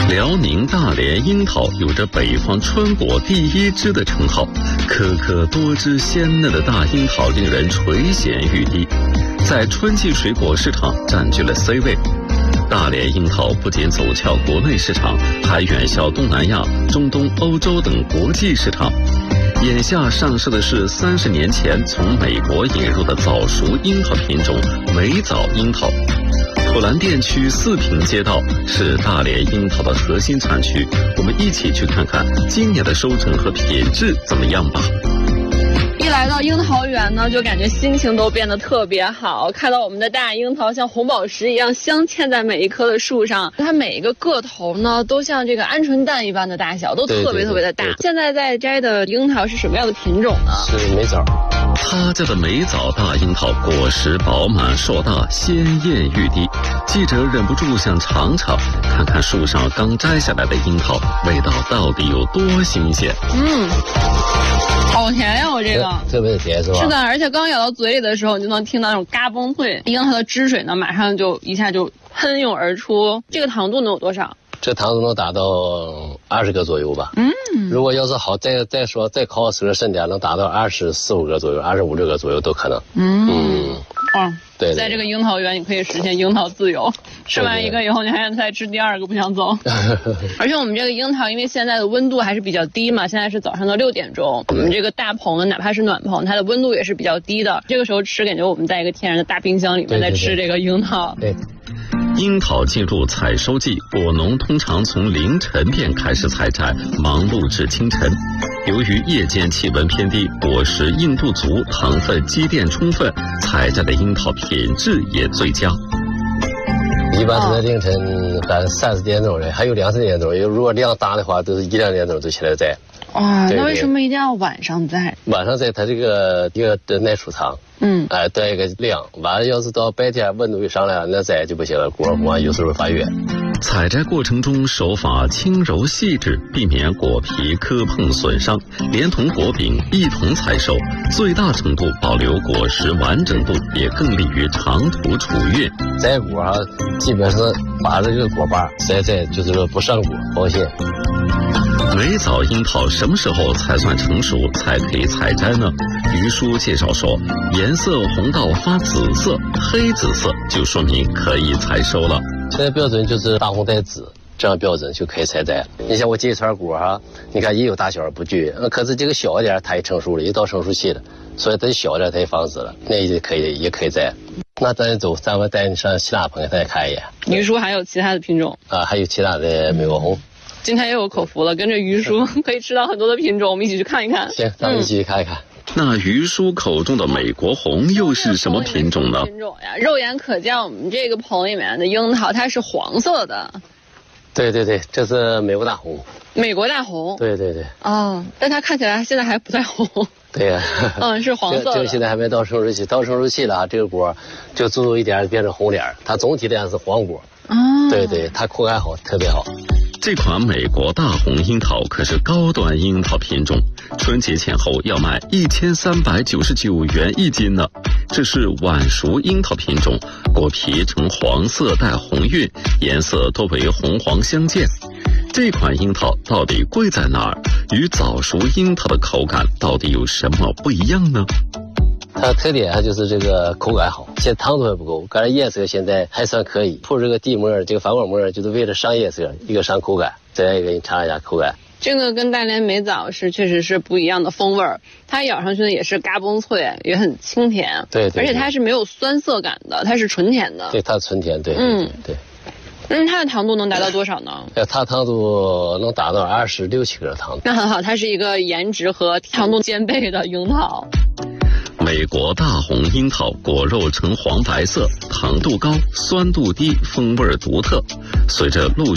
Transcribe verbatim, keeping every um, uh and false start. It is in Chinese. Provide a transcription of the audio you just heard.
辽宁大连樱桃有着北方春果第一枝的称号，颗颗多汁鲜嫩的大樱桃令人垂涎欲滴，在春季水果市场占据了 C 位。大连樱桃不仅走俏国内市场，还远销东南亚、中东、欧洲等国际市场。眼下上市的是三十年前从美国引入的早熟樱桃品种美枣樱桃。普兰店区四平街道是大连樱桃的核心产区，我们一起去看看今年的收成和品质怎么样吧。 一来到樱桃园呢，就感觉心情都变得特别好，看到我们的大樱桃像红宝石一样镶嵌在每一棵的树上，它每一个个头呢都像这个鹌鹑蛋一般的大小，都特别特别的大。对对对对，现在在摘的樱桃是什么样的品种呢？ 是美枣。 他家的美枣大樱桃果实饱满硕大，鲜艳欲滴。记者忍不住想尝尝，看看树上刚摘下来的樱桃味道到底有多新鲜。 嗯，好甜呀！我这个特别的甜是吧？ 是的，而且刚咬到嘴里的时候，你就能听到那种嘎嘣脆，樱桃的汁水呢，马上就一下就喷涌而出。这个糖度能有多少？ 这糖度能达到二十个左右吧。嗯，如果要是好再再说再烤熟深点，能达到二十四五个左右，二十五六个左右都可能。嗯嗯哦， 对， 在这个樱桃园你可以实现樱桃自由，吃完一个以后你还想再吃第二个，不想走。而且我们这个樱桃因为现在的温度还是比较低嘛，现在是早上的六点钟，我们这个大棚呢哪怕是暖棚，它的温度也是比较低的，这个时候吃感觉我们在一个天然的大冰箱里面在吃这个樱桃。 对，对对， 樱桃进入采收季，果农通常从凌晨便开始采摘，忙碌至清晨。由于夜间气温偏低，果实硬度足，糖分积淀充分，采摘的樱桃品质也最佳。 一般是在凌晨赶三四点钟的，还有两三点钟，如果量大的话，都是一两点钟就起来摘。 哇，那为什么一定要晚上摘？ 晚上摘它这个一个的耐储藏，嗯，哎、呃，得一个量。晚上要是到白天温度一上来，那摘就不行了，果黄有时候发圆。 采摘过程中手法轻柔细致，避免果皮磕碰损伤，连同果柄一同采收，最大程度保留果实完整度，也更利于长途储运。 摘果啊，基本上把这个果把摘摘，就是说不上果，保鲜。 美枣樱桃什么时候才算成熟，才可以采摘呢？于叔介绍说，颜色红到发紫色、黑紫色，就说明可以采收了。 现在标准就是大红带紫，这样标准就可以采摘了。你像我这一串果哈，你看也有大小不均，可是这个小一点它也成熟了，也到成熟期了，所以它小一点它也放肆了，那也可以也可以摘。那咱走，咱们带你上其他棚再看一眼。 于叔还有其他的品种啊，还有其他的美国红。 今天又有口福了，跟着于叔可以吃到很多的品种，我们一起去看一看。 行，咱们一起去看一看。嗯， 那于叔口中的美国红又是什么品种呢？ 品种呀，肉眼可见，我们这个棚里面的樱桃它是黄色的。 对对对，这是美国大红。 美国大红。 对对对。 哦，但它看起来现在还不太红。 对呀、 啊。嗯，是黄色的。 这个现在还没到成熟期，到成熟期了，这个果就足足一点变成红脸，它总体量是黄果。哦。对对，它口感好，特别好。 这款美国大红樱桃可是高端樱桃品种，春节前后要卖一千三百九十九元一斤呢。这是晚熟樱桃品种，果皮呈黄色带红晕，颜色多为红黄相间。这款樱桃到底贵在哪儿？与早熟樱桃的口感到底有什么不一样呢？ 它特点它就是这个口感好，现在糖度还不够，感觉颜色现在还算可以。铺这个底膜，这个反光膜就是为了上颜色，一个上口感，再来一个你尝一下口感。 这个跟大连美枣是确实是不一样的风味儿，它咬上去呢也是嘎嘣脆，也很清甜。 对 对, 对， 而且它是没有酸涩感的，它是纯甜的。 对，它纯甜，对，嗯对。 嗯，它的糖度能达到多少呢？ 呃，它糖度能达到二十六七个糖度。 那很好，它是一个颜值和糖度兼备的樱桃。 美国大红樱桃果肉呈黄白色，糖度高，酸度低，风味独特。随着陆续